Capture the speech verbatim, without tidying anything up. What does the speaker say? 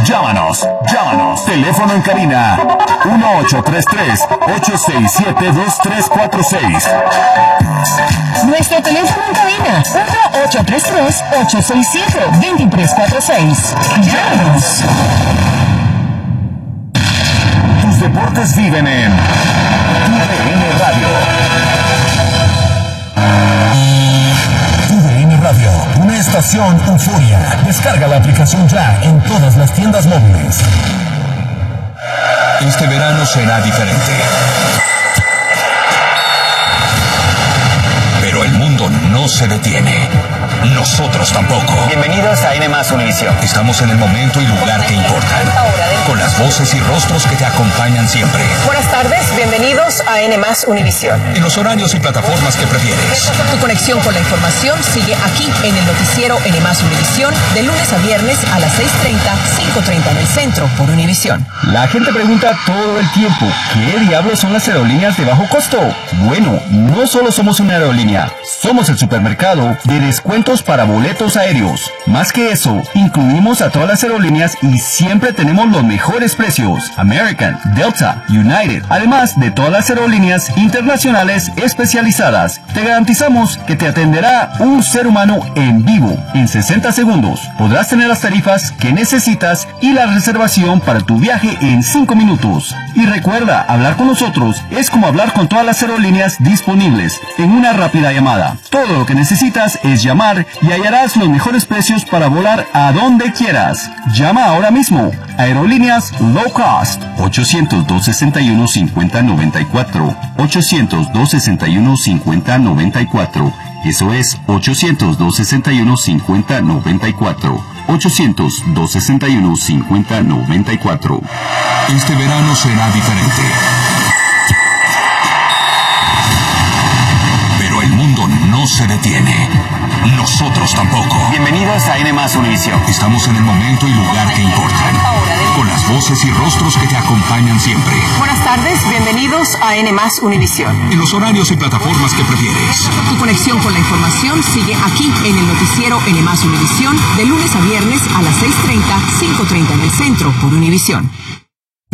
Llámanos, llámanos. Teléfono en cabina uno ocho tres tres, ocho seis siete, dos tres cuatro seis. Nuestro teléfono en cabina uno ocho tres tres, ocho seis siete, dos tres cuatro seis. Llámanos. Tus deportes viven en Tu D N Radio. Tu D N Radio, una estación euforia. Descarga la aplicación ya en todas las tiendas móviles. Este verano será diferente. Pero el mundo no se detiene. Nosotros tampoco. Bienvenidos a N más Univisión. Estamos en el momento y lugar que importan. Con las voces y rostros que te acompañan siempre. Buenas tardes, bienvenidos a N más Univisión. En los horarios y plataformas que prefieres. Tu conexión con la información sigue aquí en el noticiero N más Univisión de lunes a viernes a las seis treinta, cinco treinta en el centro por Univisión. La gente pregunta todo el tiempo, ¿qué diablos son las aerolíneas de bajo costo? Bueno, no solo somos una aerolínea, somos el supermercado de descuentos para boletos aéreos. Más que eso, incluimos a todas las aerolíneas y siempre tenemos los mejores precios. American, Delta, United, además de todas las aerolíneas internacionales especializadas. Te garantizamos que te atenderá un ser humano en vivo en sesenta segundos. Podrás tener las tarifas que necesitas y la reservación para tu viaje en cinco minutos. Y recuerda, hablar con nosotros es como hablar con todas las aerolíneas disponibles en una rápida llamada. Todo lo que necesitas es llamar y hallarás los mejores precios para volar a donde quieras. Llama ahora mismo. Aerolíneas Low Cost. ochocientos, dos sesenta y uno, cincuenta noventa y cuatro. ochocientos, dos sesenta y uno, cincuenta noventa y cuatro. Eso es ochocientos, dos sesenta y uno, cincuenta noventa y cuatro. ochocientos, dos sesenta y uno, cincuenta noventa y cuatro. Este verano será diferente. Pero el mundo no se detiene. Nosotros tampoco. Bienvenidos a N más Univisión. Estamos en el momento y lugar que importan. Con las voces y rostros que te acompañan siempre. Buenas tardes, bienvenidos a N más Univisión. En los horarios y plataformas que prefieres. Tu conexión con la información sigue aquí en el noticiero N más Univisión de lunes a viernes a las seis treinta, cinco treinta en el centro por Univisión.